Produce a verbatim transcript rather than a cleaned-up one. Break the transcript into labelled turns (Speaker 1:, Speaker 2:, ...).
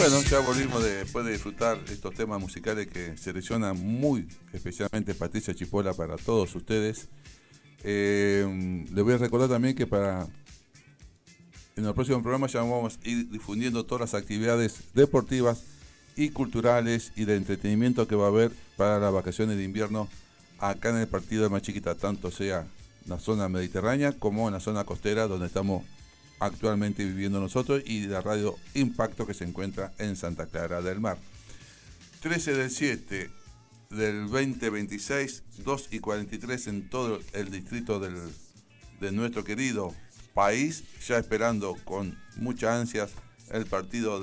Speaker 1: Bueno, ya volvimos de- después de disfrutar estos temas musicales que selecciona muy especialmente Patricia Chipola para todos ustedes. Eh, les voy a recordar también que para en el próximo programa ya vamos a ir difundiendo todas las actividades deportivas y culturales y de entretenimiento que va a haber para las vacaciones de invierno acá en el partido de Machiquita, tanto sea en la zona mediterránea como en la zona costera donde estamos actualmente viviendo nosotros y la radio Impacto que se encuentra en Santa Clara del Mar. trece del siete del veinte veintiséis, dos y cuarenta y tres en todo el distrito del, de nuestro querido país, ya esperando con muchas ansias el partido de